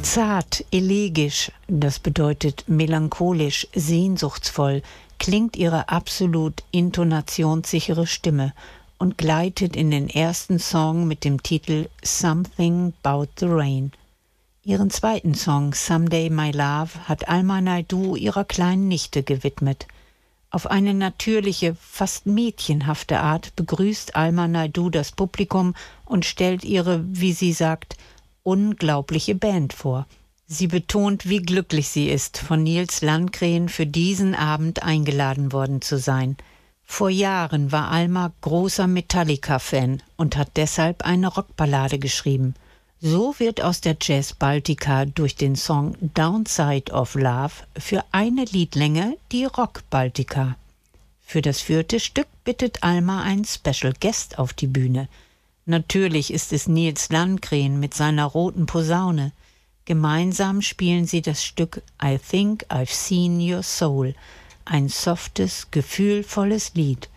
Zart, elegisch, das bedeutet melancholisch, sehnsuchtsvoll, klingt ihre absolut intonationssichere Stimme und gleitet in den ersten Song mit dem Titel Something About the Rain. Ihren zweiten Song Someday My Love hat Alma Naidoo ihrer kleinen Nichte gewidmet. Auf eine natürliche, fast mädchenhafte Art begrüßt Alma Naidoo das Publikum und stellt ihre, wie sie sagt, unglaubliche Band vor. Sie betont, wie glücklich sie ist, von Nils Landgren für diesen Abend eingeladen worden zu sein. Vor Jahren war Alma großer Metallica-Fan und hat deshalb eine Rockballade geschrieben. So wird aus der Jazz Baltica durch den Song Downside of Love für eine Liedlänge die Rock Baltica. Für das vierte Stück bittet Alma einen Special Guest auf die Bühne. Natürlich ist es Nils Landgren mit seiner roten Posaune. Gemeinsam spielen sie das Stück I Think I've Seen Your Soul, ein softes, gefühlvolles Lied.